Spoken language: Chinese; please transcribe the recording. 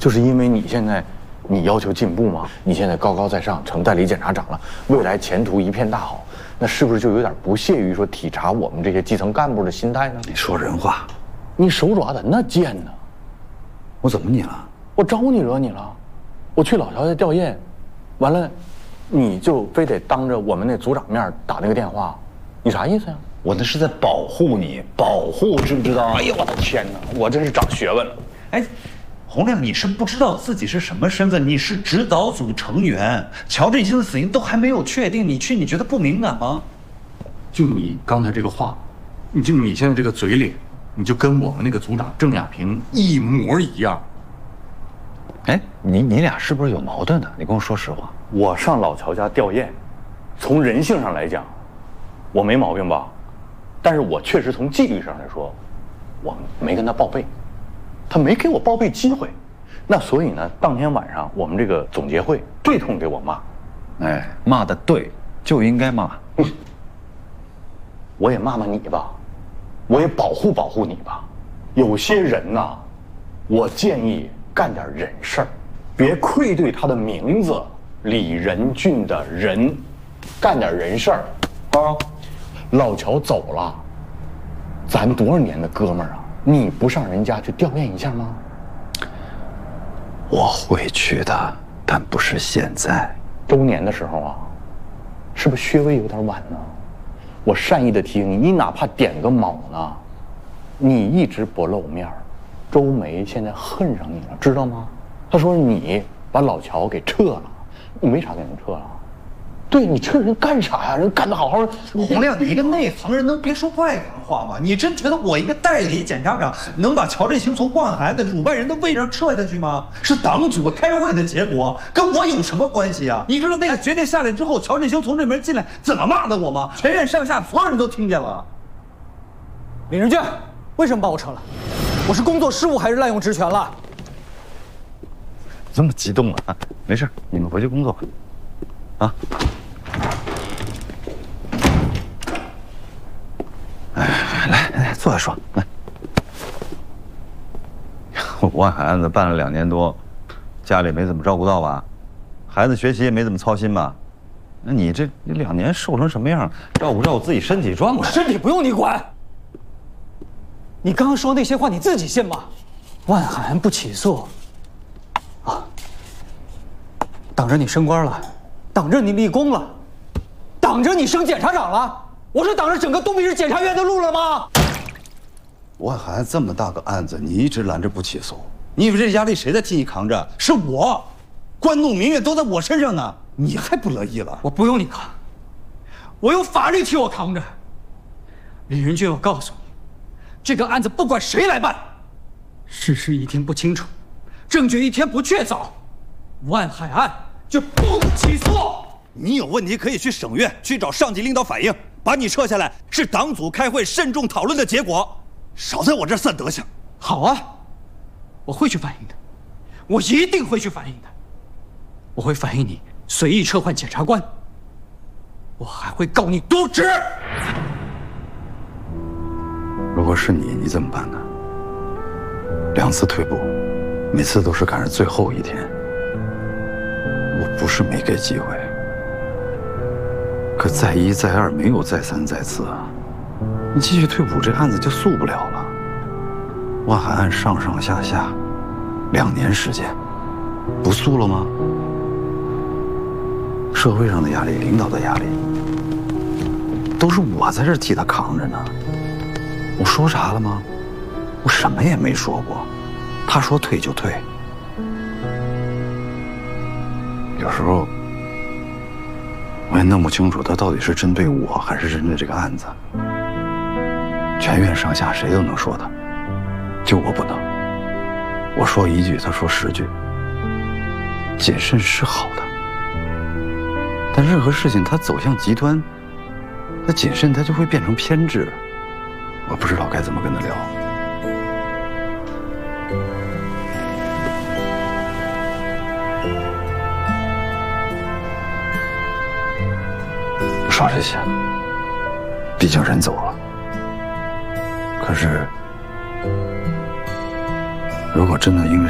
就是因为你现在，你要求进步嘛，你现在高高在上，成代理检察长了，未来前途一片大好，那是不是就有点不屑于说体察我们这些基层干部的心态呢？ 你说人话， 你手爪怎么那贱呢？ 我怎么你了？ 我招你惹你了？我去老乔家吊唁，完了，你就非得当着我们那组长面打那个电话，你啥意思呀？ 我那是在保护你，保护，知不知道？ 哎呦我的天哪，我真是长学问了。 哎，洪亮，你是不知道自己是什么身份？你是指导组成员，乔振兴的死因都还没有确定，你觉得不敏感吗？ 就你刚才这个话，你现在这个嘴脸，你就跟我们那个组长郑亚平一模一样。 哎，你俩是不是有矛盾呢？你跟我说实话。 我上老乔家吊唁，从人性上来讲，我没毛病吧？但是我确实从纪律上来说，我没跟他报备，他没给我报备机会。那所以呢，当天晚上我们这个总结会对痛给我骂， 哎，骂的对，就应该骂。 我也骂骂你吧，我也保护保护你吧。有些人呐，我建议干点人事儿，别愧对他的名字李仁俊的仁，干点人事儿啊。老乔走了，咱多少年的哥们儿啊，你不上人家去吊唁一下吗？ 我会去的，但不是现在。 周年的时候啊，是不是稍微有点晚呢？我善意的提醒你，你哪怕点个卯呢，你一直不露面儿，周梅现在恨上你了，知道吗？他说你把老乔给撤了，你为啥给人撤了？对，你撤人干啥呀？人干得好好的。 洪亮，你一个内行人能别说外行话吗？你真觉得我一个代理检察长能把乔振兴从万海的鲁班人的位置上撤下去吗？是党组开会的结果，跟我有什么关系啊？你知道那个决定下来之后，乔振兴从这门进来怎么骂的我吗？全院上下所有人都听见了。 李仁俊，为什么把我撤了？我是工作失误还是滥用职权了？ 这么激动了啊？没事，你们回去工作吧。啊。来，坐下说。来，我万海案子办了2年多，家里没怎么照顾到吧？孩子学习也没怎么操心吧？那你这2年瘦成什么样？照顾自己身体状况。 身体不用你管。你刚刚说那些话你自己信吗？万海案不起诉，啊，等着你升官了，等着你立功了，等着你升检察长了。我是挡着整个东北市检察院的路了吗？ 万海案这么大个案子，你一直拦着不起诉，你以为这压力谁在替你扛着？是我，官弄民怨都在我身上呢，你还不乐意了？ 我不用你扛，我有法律替我扛着。李仁俊，我告诉你，这个案子不管谁来办，事实一天不清楚，证据一天不确凿，万海案就不起诉。 你有问题可以去省院去找上级领导反映，把你撤下来是党组开会慎重讨论的结果，少在我这儿散德行。 好啊，我会去反映的，我一定会去反映的。我会反映你随意撤换检察官，我还会告你渎职。 如果是你，你怎么办呢？2次退步，每次都是赶上最后一天。我不是没给机会，可再一再二没有再三再四啊！你继续退步，这案子就诉不了了。万海案上上下下2年时间，不诉了吗？社会上的压力，领导的压力，都是我在这替他扛着呢。我说啥了吗？我什么也没说过。他说退就退。有时候我也弄不清楚他到底是针对我还是针对这个案子。全院上下谁都能说他，就我不能。我说1句，他说10句。谨慎是好的，但任何事情它走向极端，那谨慎它就会变成偏执。我不知道该怎么跟他聊。不说这些了，毕竟人走了。可是，如果真的因为